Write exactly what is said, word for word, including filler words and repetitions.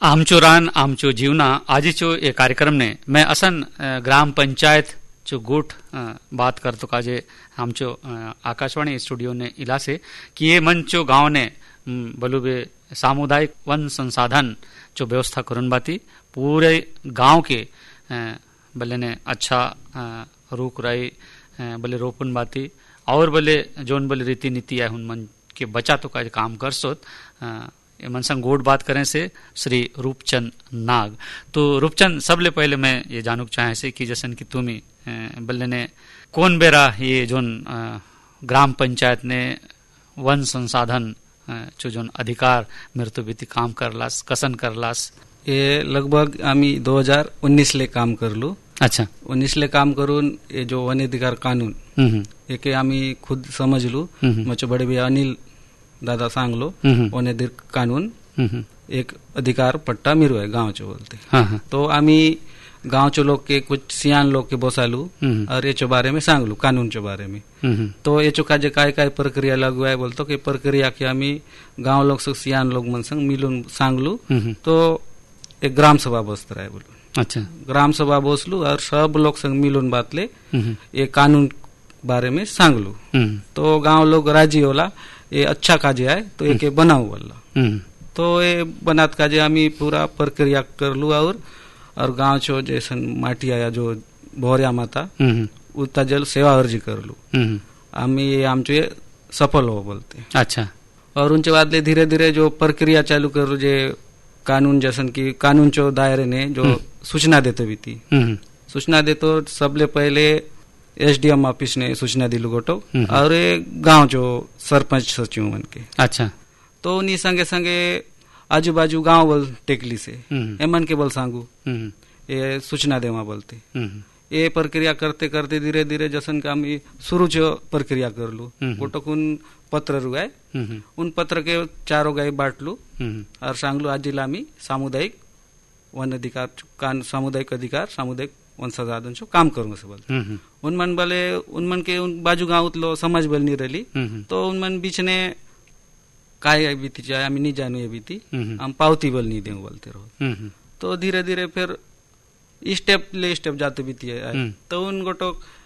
आमचो रान आमचो जीवना आजीचो ये कार्यक्रम ने मैं असन ग्राम पंचायत जो गोठ बात करतो काजे आमचो आकाशवाणी स्टूडियो ने इला से कि ये मंचो गांव ने बलुबे सामुदायिक वन संसाधन जो व्यवस्था करून बाती पूरे गांव के बल्ले ने अच्छा रूख राई बल्ले रोपन बाती और बल्ले जोन बल्ले रीति नीति है उन मन के बचा तो का काम कर सोत मनसंग गोड बात करें से श्री रूपचंद नाग। तो रूपचंद सबले पहले मैं ये जानूक चाहे से कि जैसन कि तुम्ही बल्ले ने कौन बेरा ये जोन ग्राम पंचायत ने वन संसाधन जो जोन अधिकार मृत्यु बीती काम करलास कसन करलास ये लगभग आम्ही दो हजार उन्नीस ले काम करलो। अच्छा उन्नीस ले काम करून ये जो वन अधिकार कानून एक आम्ही खुद समजलो मचो बड़े भैया अनिल दादा सांगलो वन अधिकार कानून एक अधिकार पट्टा मिरो है गाँव चो बोलते। हाँ हाँ। तो आम्ही गाँव चो लोग के कुछ सियान लोग के बोसालू और ये चो बारे में सांगलू कानून चो बारे में। तो ये चो काजे काय काय प्रक्रिया लागू है बोलतो कि प्रक्रिया की आम्ही गाँव लोग से सियान लोग मन संग मिलून सांगलू तो एक ग्राम सभा बसता है बोलो। अच्छा ग्राम सभा बसलू और सब लोग संग मिलून बात ले ये कानून बारे में सांगलू तो गाँव लोग राजी होला ये अच्छा काजे है तो एक बनाऊ बोला। तो ये बनात काजे आम्ही पूरा प्रक्रिया करलू और और गाँव चो जैसन माटी आया जो भोरिया माता उतना जल सेवा अर्जी करलू आम्ही आमचे सफल हो बोलते। अच्छा और उनके बाद धीरे धीरे जो प्रक्रिया चालू करू जे कानून जैसन की कानून चो दायरे ने जो सूचना देते भी थी सूचना देतो सबले पहले एसडीएम ऑफिस ने सूचना दिलू गोटो और गांव जो सरपंच सचिव मन के। अच्छा तो उन्हीं संगे संगे आजू बाजू गांव बोल टेकली से एमन के बोल सांगू ये सूचना देवा बोलते ये प्रक्रिया करते करते धीरे धीरे जसन का हम शुरू जो प्रक्रिया कर लू गोटो कुन पत्र रुगाए उन पत्र के चारों गाय बांट लू और सांगलू आज जिला में सामुदायिक वन अधिकार कान सामुदायिक अधिकार सामुदायिक वन संसाधन छो काम करूंगा से बोलते उन मन बोले उन मन के उन बाजू गाँव उतलो समझ बल नहीं रही तो उन मन बीच ने काय बीती चाहे हम नहीं जानू ये बीती हम पावती बल नहीं देंगे बोलते रहो। तो धीरे धीरे फिर स्टेप ले स्टेप जाते बीती है तो उन गोटो